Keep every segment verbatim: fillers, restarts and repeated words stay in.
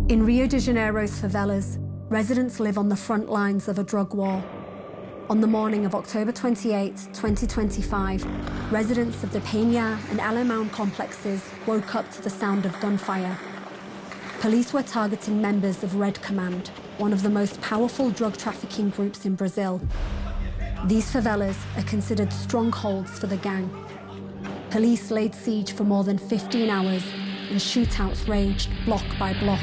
In Rio de Janeiro's favelas, residents live on the front lines of a drug war. On the morning of October twenty-eighth, twenty twenty-five, residents of the Peña and Alemão complexes woke up to the sound of gunfire. Police were targeting members of Red Command, one of the most powerful drug trafficking groups in Brazil. These favelas are considered strongholds for the gang. Police laid siege for more than fifteen hours, and shootouts raged block by block.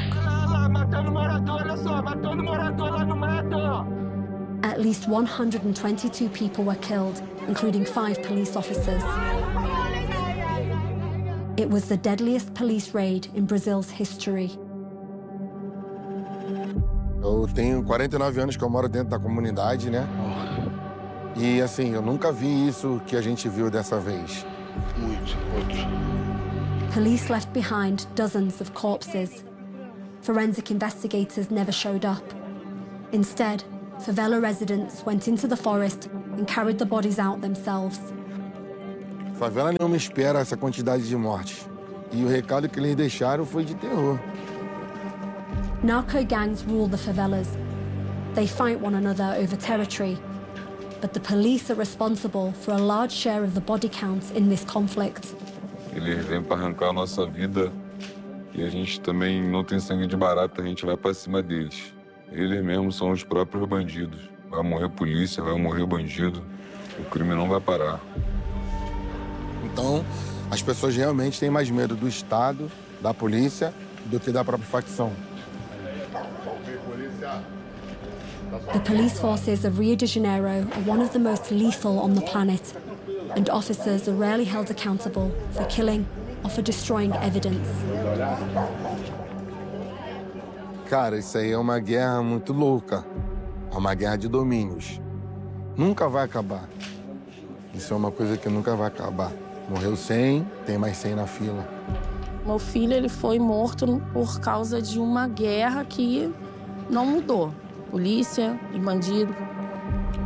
At least one hundred twenty-two people were killed, including five police officers. It was the deadliest police raid in Brazil's history. Eu tenho quarenta e nove anos que eu moro dentro da comunidade, né? E assim, eu nunca vi isso que a gente viu dessa vez. Muito, muito. Police left behind dozens of corpses. Forensic investigators never showed up. Instead, favela residents went into the forest and carried the bodies out themselves. Favela nenhuma espera essa quantidade de mortes. E o recado que eles deixaram foi de terror. Narco gangs rule the favelas. They fight one another over territory. But the police are responsible for a large share of the body count in this conflict. Eles vêm para arrancar a nossa vida e a gente também não tem sangue de barata, a gente vai para cima deles. Eles mesmos são os próprios bandidos. Vai morrer polícia, vai morrer bandido. O crime não vai parar. Então, as pessoas realmente têm mais medo do Estado, da polícia, do que da própria facção. The police forces of Rio de Janeiro are one of the most lethal on the planet, and officers are rarely held accountable for killing or for destroying evidence. Cara, isso aí é uma guerra muito louca. É uma guerra de domínios. Nunca vai acabar. Isso é uma coisa que nunca vai acabar. Morreu cem, tem mais cem na fila. Meu filho ele foi morto por causa de uma guerra que não mudou. Polícia e bandido